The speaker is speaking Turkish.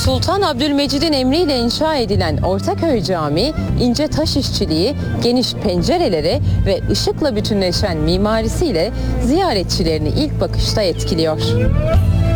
Sultan Abdülmecid'in emriyle inşa edilen Ortaköy Camii, ince taş işçiliği, geniş pencereleri ve ışıkla bütünleşen mimarisiyle ziyaretçilerini ilk bakışta etkiliyor.